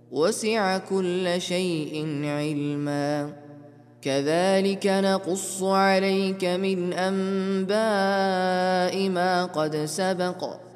وسع كل شيء علما كذلك نقص عليك من أنباء ما قد سبق